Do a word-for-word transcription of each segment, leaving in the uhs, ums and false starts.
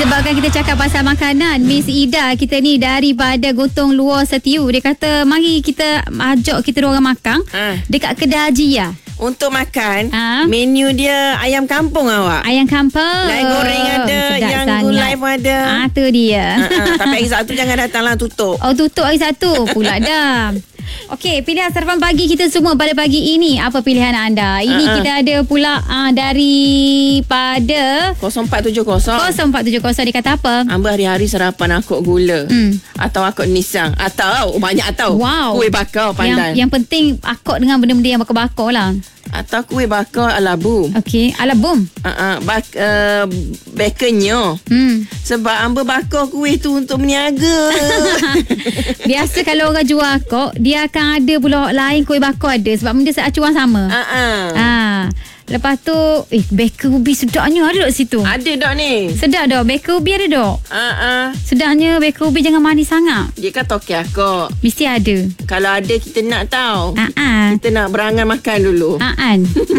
Disebabkan kita cakap pasal makanan, Miss Ida kita ni daripada Gotong Luar Setiu. Dia kata mari kita ajak kita orang makan ha. dekat kedai Haji. Untuk makan ha? Menu dia ayam kampung awak. Ayam kampung. Nasi goreng ada, sedap yang sangat. gulai pun ada. Ah tu dia. Ha-ha. Tapi hari Sabtu jangan datang lah, tutup. Oh tutup hari Sabtu pula dah. Okey, pilihan sarapan pagi kita semua pada pagi ini. Apa pilihan anda? Ini uh-uh. kita ada pula uh, daripada kosong empat tujuh kosong kosong empat tujuh kosong. Dia kata apa? Amba hari-hari sarapan akuk gula hmm. atau akuk nisang atau oh, banyak atau wow. kuih bakar pandan. Yang, yang penting akuk dengan benda-benda yang bakar-bakar lah. Atau kuih bakar ala bum. Okey, ala bum. Uh-uh, bak, uh, baconnya. Hmm. Sebab amba bakar kuih tu untuk meniaga. Biasa kalau orang jual akuk, dia akan ada pula lain kuih bakar ada. Sebab benda acuan sama. Uh-uh. Ah. Lepas tu, eh, baker ubi sedapnya ada dok situ. Ada dok ni. Sedap dok, baker ubi ada dok. Uh-uh. Sedapnya baker ubi jangan manis sangat. Dia kan toke akuk. Mesti ada. Kalau ada kita nak tahu. Uh-uh. Kita nak berangan makan dulu. Uh-uh.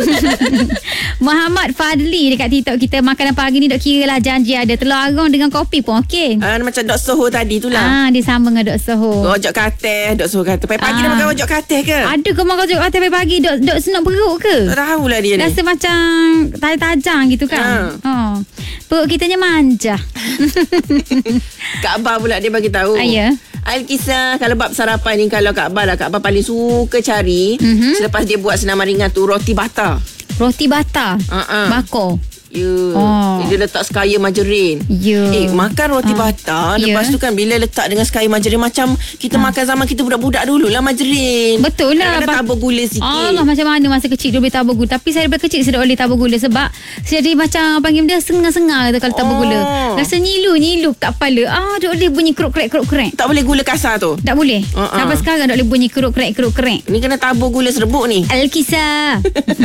Muhammad Fadli dekat TikTok kita, makanan pagi ni dok kira lah janji ada telur arang dengan kopi pun okey. Uh, macam Dok Soho tadi tu lah. Ah, dia sama dengan Dok Soho. Rojak kateh, Dok Soho kata pagi-pagi ah. dia makan rojak kateh ke? Ada ke makan rojak kateh pagi-pagi? Dok Dok senang perut ke? Tak tahulah dia ni. Rasa macam tajam-tajam gitu kan. Ha. Oh. Perut kitanya manja. Kak Abah pula dia bagi tahu. Ah, ya. Al-Kisah kalau bab sarapan ni, kalau Kak Abah lah, Kak Abah paling suka cari mm-hmm. selepas dia buat senaman ringan tu roti bata. Roti bata. Uh-uh. Bakar. Ya. Oh. Dia letak sekaya margarin. Ya. Eh, makan roti uh. bata. Lepas yeah. tu kan bila letak dengan sekaya margarin, macam kita uh. makan zaman kita budak-budak dulu lah margarin. Betul lah. Kadang-kadang tabur gula sikit. Allah, macam mana masa kecil dulu boleh tabur gula. Tapi saya daripada kecil saya tak boleh tabur gula. Sebab saya jadi macam panggil dia sengar-sengar kata kalau tabur oh. gula. Rasa nyilu-nyilu kat kepala. Ah, tak boleh bunyi keruk-kerek-keruk-kerek. Tak boleh gula kasar tu? Tak boleh. Uh-uh. Sampai sekarang tak boleh bunyi keruk-kerek-keruk-kerek. Ni kena tabur gula serbuk ni. Al-Kisah.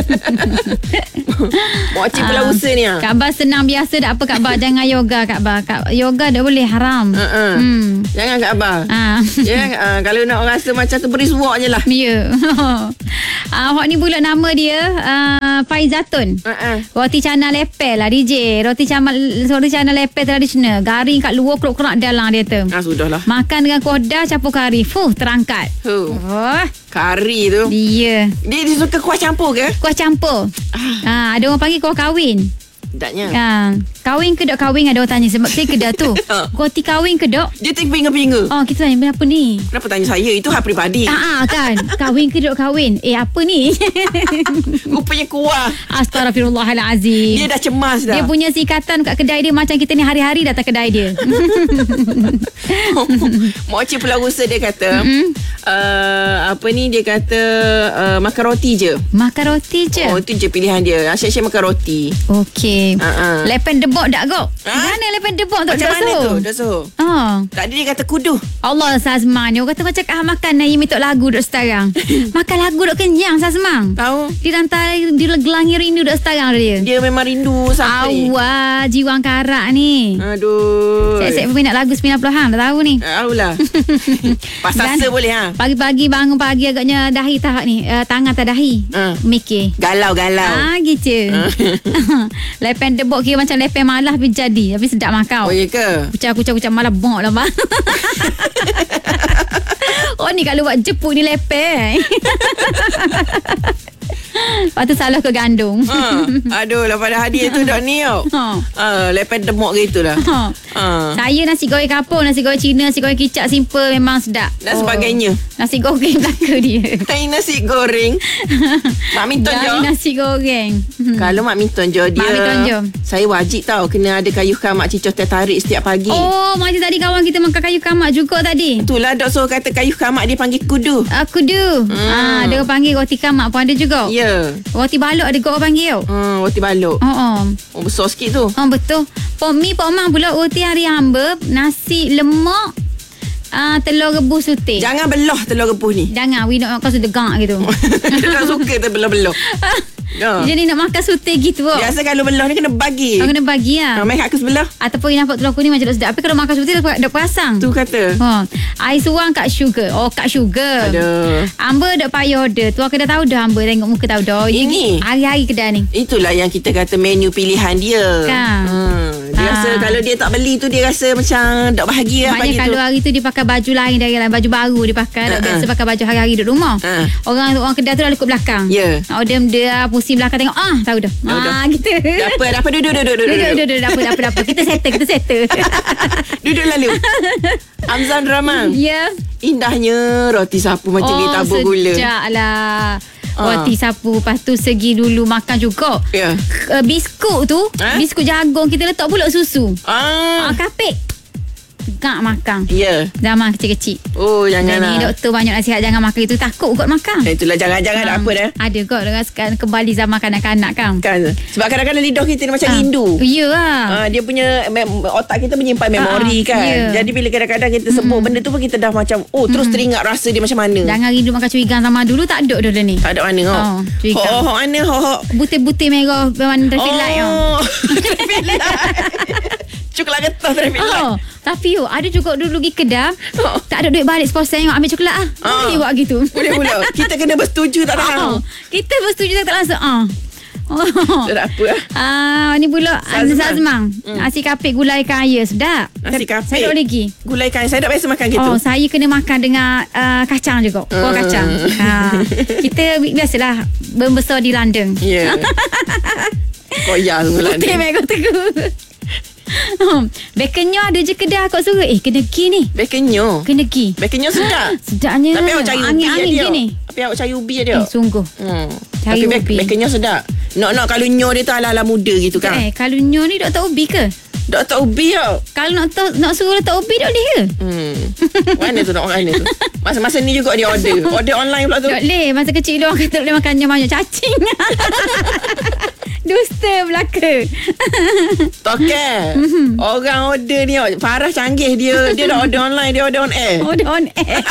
Mokcik pula usaha ni. Kak Abah senang biasa tak apa Kak Abah. Jangan yoga Kak Abah. Kak, yoga tak boleh, haram. Uh-uh. Hmm. Jangan Kak Abah. Uh. Ya, uh, kalau nak rasa macam tu beri suak je lah. Ya. Yeah. uh, Hak ni pula nama dia uh, Faizatun. Uh-uh. Roti canai lepel lah D J. Roti canai roti canai lepel tradisional. Garing kat luar, keruk-keruk dalam dia tu. Ah, sudahlah. Makan dengan kuah dah campur kari. Fuh, terangkat. Huh. Oh. Kari tu. Dia. Dia, dia suka kuah campur ke? Kuah campur. Ah. Uh, ada orang panggil kuah kahwin. Taknya. Ha, kahwin ke dok kahwin, ada orang tanya sebab saya kedai tu. Roti kahwin ke dok? Dia tengok pinga-pinga. Oh, kita tanya apa ni? Kenapa tanya saya? Itu hak peribadi. Ha kan. Kahwin ke dok kahwin? Eh, apa ni? Rupanya kuah. Astaghfirullahalazim. Dia dah cemas dah. Dia punya sikatan kat kedai dia macam kita ni hari-hari datang kedai dia. Mokcik pula usaha dia kata, mm-hmm. uh, apa ni dia kata uh, makan roti je. Makan roti je. Oh, itu je pilihan dia. Asyik-asyik makan roti. Okey. Uh-uh. Lepen debok tak kok? Ha? Mana lepen debok tu? Macam mana tu? Dah so. Oh. Tadi dia kata kudu. Allah Sazman. Dia kata macam ah, makan naik mitok lagu duk sekarang. Makan lagu duk kenyang Sazman. Tahu. Dia rantai dia gelangi rindu duk sekarang dia. Dia memang rindu sampai. Awak jiwa karak ni. Aduh. Saya-saya peminat lagu sembilan puluhan dah tahu ni. Tahulah. Pasasa boleh ha. Pagi-pagi bangun pagi agaknya dahi tahap ni. Uh, tangan tak dahi. Uh. Mikir. Galau-galau. Ah gitu. Uh. Lepen debok kira macam lepen malah tapi jadi. Tapi sedap makan. Oh iya ke? Kucak-kucak-kucak malah bong lah bang. Oh ni kalau buat jepuk ni lepen. Lepas tu salah ke gandung. Ha. Aduh lah pada hadiah tu dok ni tau. Ha. Ha. Lepen demok gitu lah. Ha. Ha. Saya nasi goreng kampung, nasi goreng Cina, nasi goreng kicap simple memang sedap. Dan oh. sebagainya. Nasi goreng belaka dia. Hai nasi goreng. Mak Minton je. Nasi goreng. Kalau Mak Minton je dia. Mak Minton je. Saya wajib tau kena ada kayu kamak cincau teh tarik setiap pagi. Oh, macam tadi kawan kita makan kayu kamak juga tadi. Itulah dok so kata kayu kamak dia panggil kudu. Ah, kudu. Hmm. Ah, dia panggil roti kamak pun ada juga. Ya. Yeah. Roti balok ada kau orang panggil. Hmm, roti balok. Oh, oh. Oh, besar sikit tu. Oh, betul. Pok mi pok mang pula roti hari hamba, nasi lemak, ah, telur rebus sutih. Jangan belah telur rebus ni. Jangan, we nak makan sedegak gitu. Dia tak suka tu belah-belah. Ya. Jadi nak makan sutih gitu. Biasa kalau belah ni kena bagi. Oh, kena bagi lah. Ha, main kat aku sebelah. Ataupun nampak telur kuning macam sedap. Tapi kalau makan sutih dah pasang. Tu kata. Ha. Air suang kat sugar. Oh, kat sugar. Aduh. Hamba dah payah order. Tu aku dah tahu dah hamba tengok muka tahu dah. Ini hari-hari kedai ni. Itulah yang kita kata menu pilihan dia. Kan. Hmm. Dia ha. rasa kalau dia tak beli tu dia rasa macam tak bahagia Maknanya pagi tu. kalau hari tu dia pakai baju lain dari lain, baju baru dia pakai, uh-uh. biasa pakai baju hari-hari duduk rumah. Uh. Orang orang kedai tu dah lekuk belakang. Ya. Yeah. Oh dia dia pusing belakang tengok ah tahu dah. Tahu dah. Ah gitu. Dapat dapat duduk duduk duduk. Duduk duduk duduk dapat dapat dapat. Kita settle kita settle. Duduk lalu. Amzan Ramang. Ya. Yeah. Indahnya roti sapu macam ni oh, tabur gula. Sejaklah. Roti sapu. Lepas tu segi dulu makan juga. Ya. Yeah. Uh, biskut tu ha? Biskut jagung kita letak pula susu. Ah. Uh, kapek. Gak makan. Ya. Yeah. Zaman kecil-kecil. Oh janganlah. Ni doktor banyak nasihat jangan makan itu, takut kot makan. Eh, itulah jangan-jangan um, apa dah. Ada kot dengan kembali zaman kanak-kanak kan. Kan. Sebab kadang-kadang lidah kita ni macam uh, rindu. Ya lah. Uh, dia punya mem- otak kita menyimpan memori uh, kan. Yeah. Jadi bila kadang-kadang kita sebut mm-hmm. benda tu pun kita dah macam oh terus mm-hmm. teringat rasa dia macam mana. Jangan rindu makan cuigang sama dulu, tak ada dah ni. Tak ada mana oh. Oh, cuigang. Oh, oh mana ho ho. Butir-butir merah warna traffic light oh. Traffic light. Coklat getah traffic light. Oh, tapi yo ada juga dulu pergi kedai oh. tak ada duit balik sponsor tengok ambil coklat ah. Oh. Boleh buat gitu. Boleh pula. Kita kena bersetuju tak tahu. Oh. Kita bersetuju tak langsung ah. Oh. Sedap apa ah? Ah, ni pula Sazmang. Hmm. Nasi kapik gulai kaya sedap. Nasi kapik. Saya tak lagi. Gulai kaya saya tak biasa makan gitu. Oh, saya kena makan dengan uh, kacang juga. Kuah hmm. kacang. Ha. Kita biasalah membesar di London. Ya. Yeah. Koyak semula ni. Putih merah teguh. Baconnya ada je kedai kot suruh. Eh kena gi ni. Baconnya. Kena gi. Baconnya sedap. Sedapnya. Tapi awak cari ubi dia. Gini. Tapi awak cari ubi dia. Eh sungguh. Hmm. Cari tapi ubi. Baconnya sedap. Nak-nak kalau nyo dia tu ala-ala muda gitu kan. Eh kalau nyo ni doktor ubi ke? Doktor ubi tau. Kalau nak tahu, nak suruh doktor ubi tak boleh ke? Hmm. Mana tu nak mana tu? Masa-masa ni juga dia order. Order online pula tu. Tak boleh. Masa kecil dia orang kata tak boleh makan nyo banyak cacing. Dusta belaka. Tokel. Mm-hmm. Orang order ni Farah canggih dia. Dia dah order online. Dia order on air. Order on air.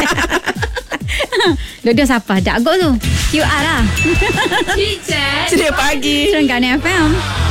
Dia siapa? Jago tu Q R lah. Ceria pagi Terengganu F M.